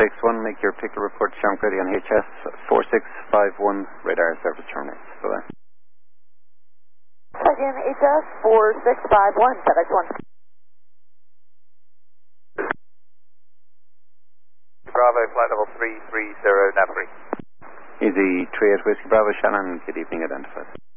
FedEx1, make your particular report to Shamrock ready on HS 4651, radar service terminates. Bye-bye. Again, HS 4651, FedEx1. Bravo, flight level 330, nav 3. Easy 38 Whiskey Bravo, Shannon, good evening, identified.